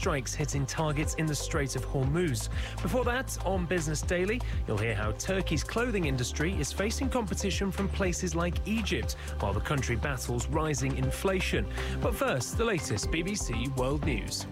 strikes hitting targets in the Strait of Hormuz. Before that, on Business Daily, you'll hear how Turkey's clothing industry is facing competition from places like Egypt, while the country battles rising inflation. But first, the latest BBC World News.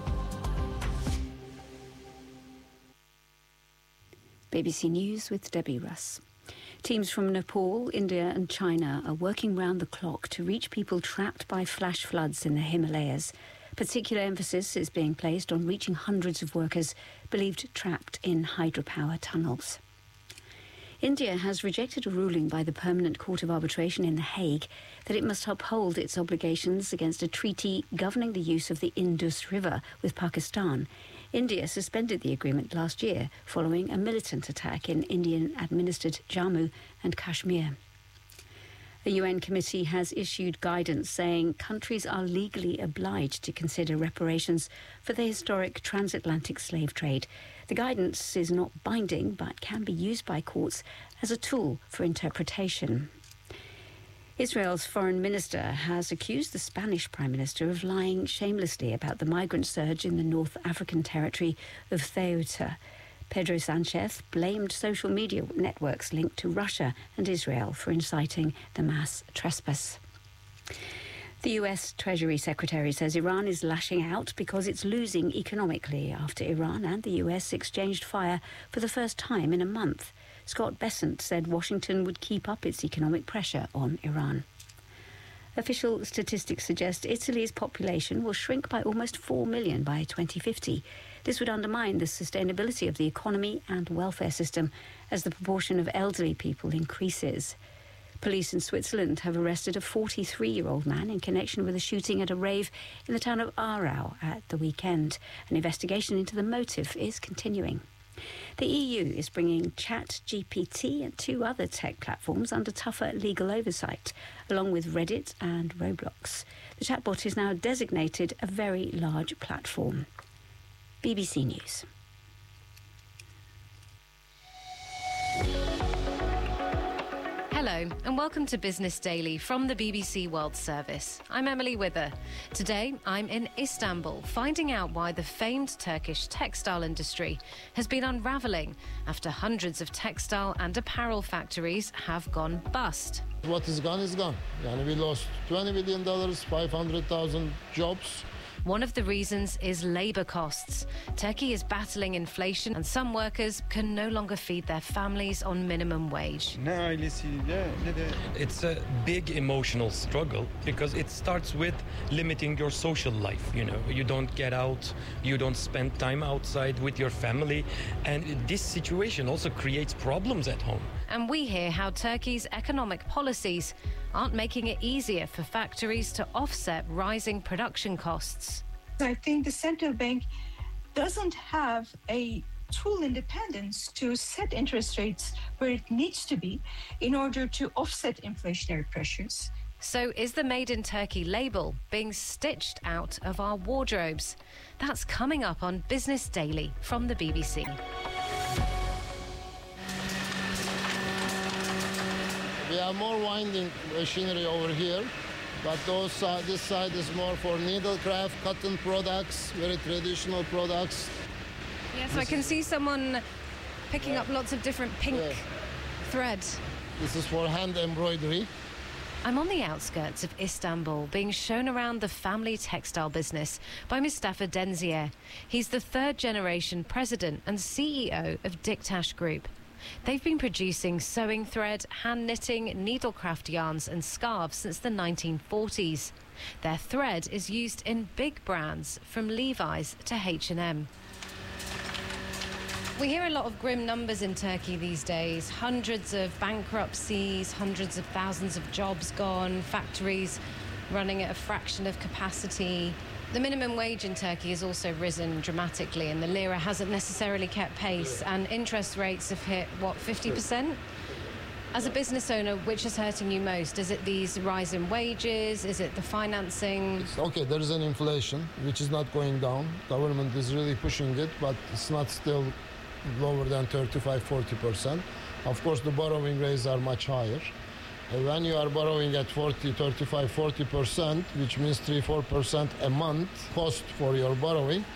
BBC News with Debbie Russ. Teams from Nepal, India and China are working round the clock to reach people trapped by flash floods in the Himalayas. Particular emphasis is being placed on reaching hundreds of workers believed trapped in hydropower tunnels. India has rejected a ruling by the Permanent Court of Arbitration in The Hague that it must uphold its obligations against a treaty governing the use of the Indus River with Pakistan. India suspended the agreement last year following a militant attack in Indian-administered Jammu and Kashmir. A UN committee has issued guidance saying countries are legally obliged to consider reparations for the historic transatlantic slave trade. The guidance is not binding but can be used by courts as a tool for interpretation. Israel's foreign minister has accused the Spanish Prime Minister of lying shamelessly about the migrant surge in the North African territory of Ceuta. Pedro Sanchez blamed social media networks linked to Russia and Israel for inciting the mass trespass. The US Treasury Secretary says Iran is lashing out because it's losing economically after Iran and the US exchanged fire for the first time in a month. Scott Bessent said Washington would keep up its economic pressure on Iran. Official statistics suggest Italy's population will shrink by almost 4 million by 2050. This would undermine the sustainability of the economy and welfare system as the proportion of elderly people increases. Police in Switzerland have arrested a 43-year-old man in connection with a shooting at a rave in the town of Aarau at the weekend. An investigation into the motive is continuing. The EU is bringing ChatGPT and 2 other tech platforms under tougher legal oversight, along with Reddit and Roblox. The chatbot is now designated a very large platform. BBC News. Hello and welcome to Business Daily from the BBC World Service. I'm Emily Wither. Today I'm in Istanbul, finding out why the famed Turkish textile industry has been unravelling after hundreds of textile and apparel factories have gone bust. What is gone is gone. We lost $20 billion, 500,000 jobs. One of the reasons is labour costs. Turkey is battling inflation and some workers can no longer feed their families on minimum wage. It's a big emotional struggle because it starts with limiting your social life. You don't get out, you don't spend time outside with your family, and this situation also creates problems at home. And we hear how Turkey's economic policies aren't making it easier for factories to offset rising production costs. I think the central bank doesn't have a tool independence to set interest rates where it needs to be in order to offset inflationary pressures. So is the Made in Turkey label being stitched out of our wardrobes? That's coming up on Business Daily from the BBC. We have more winding machinery over here, but this side is more for needlecraft, cotton products, very traditional products. Yes, I can see someone picking up lots of different pink thread. This is for hand embroidery. I'm on the outskirts of Istanbul, being shown around the family textile business by Mustafa Denzier. He's the third-generation president and CEO of Diktaş Group. They've been producing sewing thread, hand-knitting, needlecraft yarns and scarves since the 1940s. Their thread is used in big brands from Levi's to H&M. We hear a lot of grim numbers in Turkey these days. Hundreds of bankruptcies, hundreds of thousands of jobs gone, factories running at a fraction of capacity. The minimum wage in Turkey has also risen dramatically and the lira hasn't necessarily kept pace, and interest rates have hit, 50%? As a business owner, which is hurting you most? Is it these rise in wages? Is it the financing? Okay, there is an inflation which is not going down. Government is really pushing it, but it's not still lower than 35-40%. Of course, the borrowing rates are much higher. When you are borrowing at 35-40%, which means 3-4% a month cost for your borrowing,